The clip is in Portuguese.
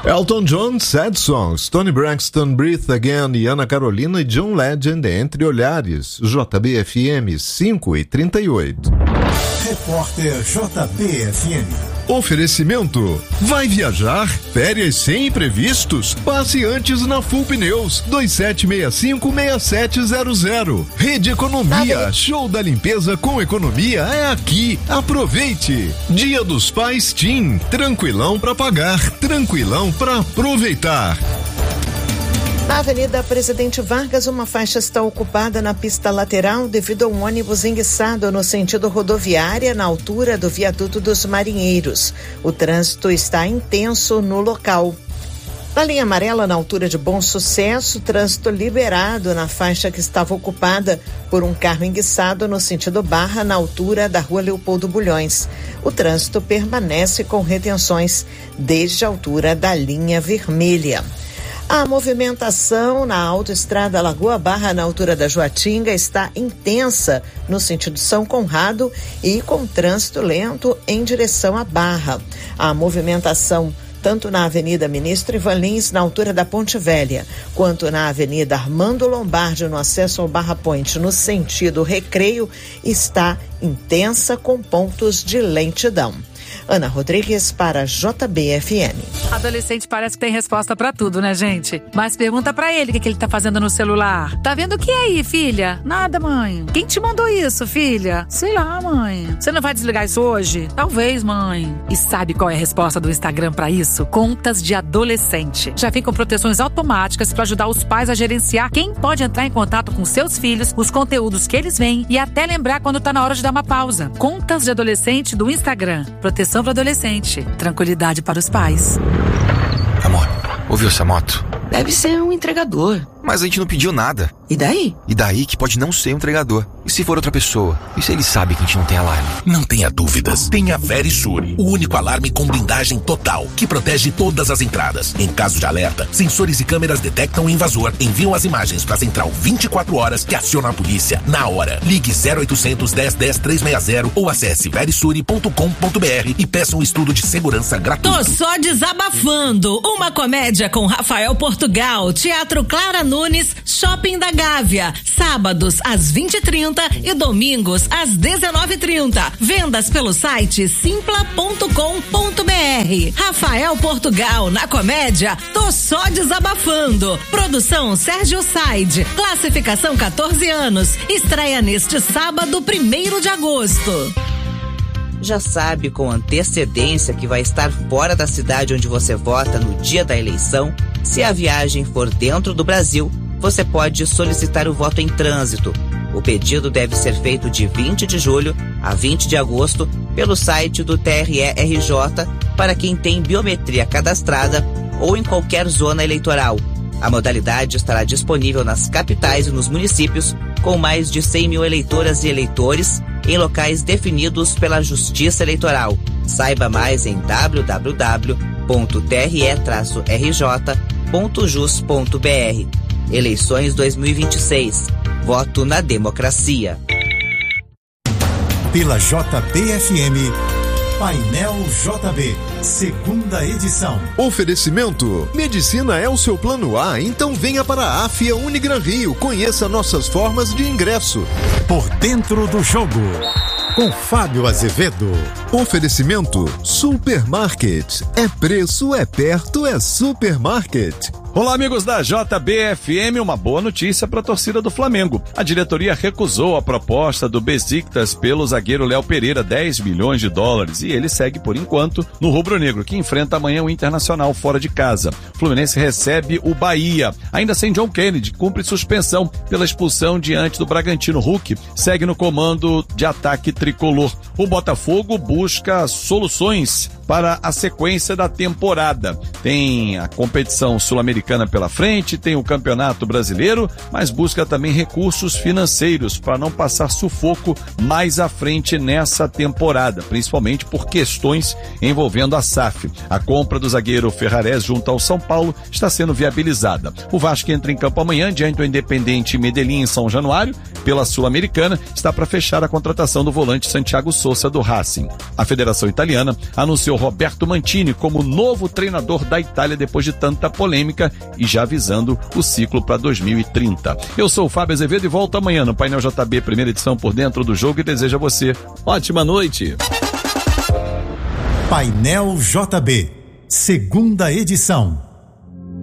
Elton John, Sad Songs, Toni Braxton, Breathe Again e Ana Carolina e John Legend, Entre Olhares. JBFM 5:38. Repórter JBFM. Oferecimento. Vai viajar? Férias sem imprevistos? Passe antes na Full Pneus 2765-6700. Rede Economia. Show da limpeza com economia é aqui. Aproveite. Dia dos Pais TIM. Tranquilão pra pagar. Tranquilão pra aproveitar. Na Avenida Presidente Vargas, uma faixa está ocupada na pista lateral devido a um ônibus enguiçado no sentido rodoviária na altura do viaduto dos Marinheiros. O trânsito está intenso no local. Na linha amarela, na altura de Bom Sucesso, trânsito liberado na faixa que estava ocupada por um carro enguiçado no sentido Barra, na altura da Rua Leopoldo Bulhões. O trânsito permanece com retenções desde a altura da linha vermelha. A movimentação na autoestrada Lagoa Barra, na altura da Joatinga, está intensa no sentido São Conrado e com trânsito lento em direção à Barra. A movimentação tanto na Avenida Ministro Ivan Lins, na altura da Ponte Velha, quanto na Avenida Armando Lombardi, no acesso ao Barra Point, no sentido Recreio, está intensa com pontos de lentidão. Ana Rodrigues para JBFM. Adolescente parece que tem resposta pra tudo, né, gente? Mas pergunta pra ele o que ele tá fazendo no celular. Tá vendo o que aí, filha? Nada, mãe. Quem te mandou isso, filha? Sei lá, mãe. Você não vai desligar isso hoje? Talvez, mãe. E sabe qual é a resposta do Instagram pra isso? Contas de adolescente. Já vem com proteções automáticas pra ajudar os pais a gerenciar quem pode entrar em contato com seus filhos, os conteúdos que eles veem e até lembrar quando tá na hora de dar uma pausa. Contas de adolescente do Instagram. Proteção para adolescente. Tranquilidade para os pais. Amor, ouviu essa moto? Deve ser um entregador. Mas a gente não pediu nada. E daí? E daí que pode não ser um entregador. E se for outra pessoa? E se ele sabe que a gente não tem alarme? Não tenha dúvidas. Tenha Verisure, o único alarme com blindagem total, que protege todas as entradas. Em caso de alerta, sensores e câmeras detectam o invasor, enviam as imagens para a central 24 horas que aciona a polícia na hora. Ligue 0800 10 10 360 ou acesse verisure.com.br e peça um estudo de segurança gratuito. Tô só desabafando. Uma comédia com Rafael Portugal, Teatro Clara Nunes, Shopping da Gávea. Sábados às 20h30 e domingos às 19h30. Vendas pelo site simpla.com.br. Rafael Portugal na comédia Tô Só Desabafando. Produção Sérgio Said. Classificação 14 anos. Estreia neste sábado, 1º de agosto. Já sabe com antecedência que vai estar fora da cidade onde você vota no dia da eleição? Se a viagem for dentro do Brasil, você pode solicitar o voto em trânsito. O pedido deve ser feito de 20 de julho a 20 de agosto pelo site do TRE-RJ para quem tem biometria cadastrada ou em qualquer zona eleitoral. A modalidade estará disponível nas capitais e nos municípios com mais de 100 mil eleitoras e eleitores em locais definidos pela Justiça Eleitoral. Saiba mais em www.tre-rj.jus.br. Eleições 2026. Voto na democracia. Pela JBFM, Painel JB, 2ª edição. Oferecimento. Medicina é o seu plano A, então venha para a Afia Unigran Rio. Conheça nossas formas de ingresso. Por dentro do jogo, com Fábio Azevedo. Oferecimento. Supermarket. É preço, é perto, é supermarket. Olá, amigos da JBFM, uma boa notícia para a torcida do Flamengo. A diretoria recusou a proposta do Besiktas pelo zagueiro Léo Pereira, $10 milhões, e ele segue, por enquanto, no rubro-negro, que enfrenta amanhã o Internacional fora de casa. O Fluminense recebe o Bahia. Ainda sem John Kennedy, cumpre suspensão pela expulsão diante do Bragantino. Hulk segue no comando de ataque tricolor. O Botafogo busca soluções para a sequência da temporada. Tem a competição sul-americana pela frente, tem o Campeonato Brasileiro, mas busca também recursos financeiros para não passar sufoco mais à frente nessa temporada, principalmente por questões envolvendo a SAF. A compra do zagueiro Ferrares junto ao São Paulo está sendo viabilizada. O Vasco entra em campo amanhã diante do Independente Medellín em São Januário, Pela Sul-Americana, está para fechar a contratação do volante Santiago Sousa do Racing. A Federação Italiana anunciou Roberto Mantini como novo treinador da Itália depois de tanta polêmica e já avisando o ciclo para 2030. Eu sou o Fábio Azevedo e volto amanhã no Painel JB, primeira edição Por Dentro do Jogo, e desejo a você ótima noite. Painel JB, segunda edição.